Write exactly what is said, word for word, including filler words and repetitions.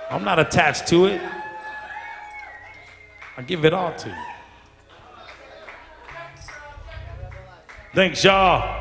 I'm not attached to it. I give it all to you. Thanks, y'all.